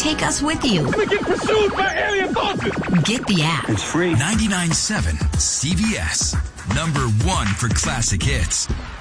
take us with you. I'm gonna get pursued by alien dolphins. Get the app. It's free. 99.7 CBS. Number 1 for classic hits.